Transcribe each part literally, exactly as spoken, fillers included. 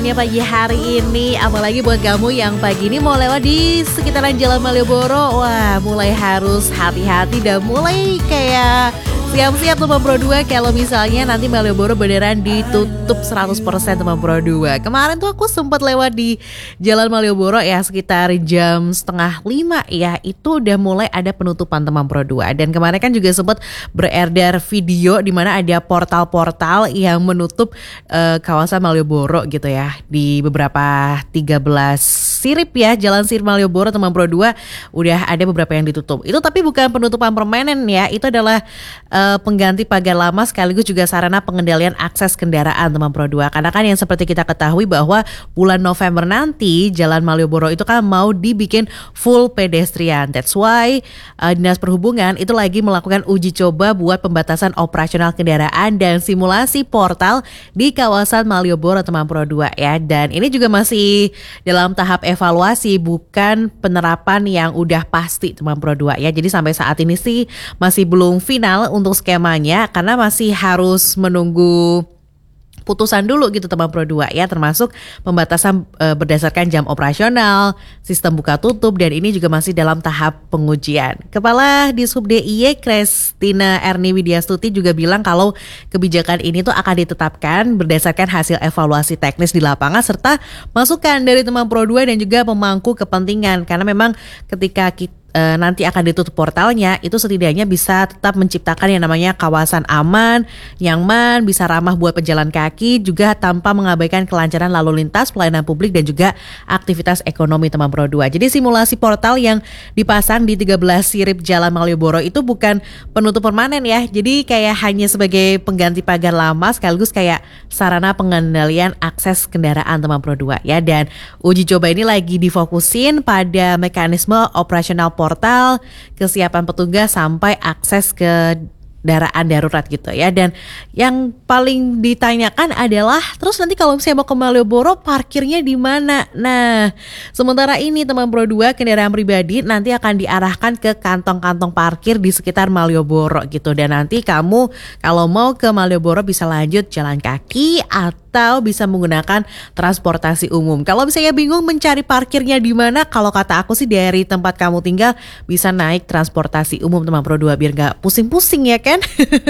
Ya pagi hari ini, apalagi buat kamu yang pagi ini mau lewat di sekitaran Jalan Malioboro, wah mulai harus hati-hati dan mulai kayak siap-siap teman Pro dua kalau misalnya nanti Malioboro beneran ditutup seratus persen teman Pro dua. Kemarin tuh aku sempat lewat di Jalan Malioboro ya sekitar jam setengah lima ya, itu udah mulai ada penutupan teman Pro dua. Dan kemarin kan juga sempat beredar video di mana ada portal-portal yang menutup uh, kawasan Malioboro gitu ya. Di beberapa tiga belas sirip ya, Jalan Sirip Malioboro teman Pro dua udah ada beberapa yang ditutup. Itu tapi bukan penutupan permanen ya, itu adalah uh, pengganti pagar lama sekaligus juga sarana pengendalian akses kendaraan teman Pro dua. Karena kan yang seperti kita ketahui bahwa bulan November nanti Jalan Malioboro itu kan mau dibikin full pedestrian. That's why uh, Dinas Perhubungan itu lagi melakukan uji coba buat pembatasan operasional kendaraan dan simulasi portal di kawasan Malioboro teman Pro dua ya. Dan ini juga masih dalam tahap evaluasi, bukan penerapan yang udah pasti teman Pro dua ya. Jadi sampai saat ini sih masih belum final untuk skemanya karena masih harus menunggu putusan dulu gitu teman Pro dua ya, termasuk pembatasan e, berdasarkan jam operasional, sistem buka tutup, dan ini juga masih dalam tahap pengujian. Kepala Dishub D I Y Christina Erni Widyastuti juga bilang kalau kebijakan ini tuh akan ditetapkan berdasarkan hasil evaluasi teknis di lapangan serta masukan dari teman Pro dua dan juga pemangku kepentingan, karena memang ketika kita E, nanti akan ditutup portalnya, itu setidaknya bisa tetap menciptakan yang namanya kawasan aman, nyaman, bisa ramah buat pejalan kaki, juga tanpa mengabaikan kelancaran lalu lintas, pelayanan publik, dan juga aktivitas ekonomi teman Pro dua. Jadi simulasi portal yang dipasang di tiga belas sirip Jalan Malioboro itu bukan penutup permanen ya, jadi kayak hanya sebagai pengganti pagar lama sekaligus kayak sarana pengendalian akses kendaraan teman Pro dua ya. Dan uji coba ini lagi difokusin pada mekanisme operasional portal, kesiapan petugas, sampai akses ke kendaraan darurat gitu ya. Dan yang paling ditanyakan adalah terus nanti kalau misalnya mau ke Malioboro parkirnya di mana? Nah, sementara ini teman Pro dua kendaraan pribadi nanti akan diarahkan ke kantong-kantong parkir di sekitar Malioboro gitu. Dan nanti kamu kalau mau ke Malioboro bisa lanjut jalan kaki atau bisa menggunakan transportasi umum. Kalau misalnya bingung mencari parkirnya di mana, kalau kata aku sih dari tempat kamu tinggal bisa naik transportasi umum teman Pro dua biar gak pusing-pusing ya kan.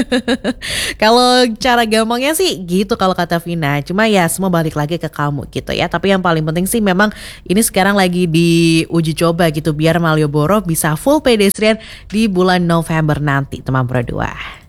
Kalau cara gampangnya sih gitu kalau kata Vina. Cuma ya semua balik lagi ke kamu gitu ya. Tapi yang paling penting sih memang ini sekarang lagi diuji coba gitu biar Malioboro bisa full pedestrian di bulan November nanti teman Pro dua.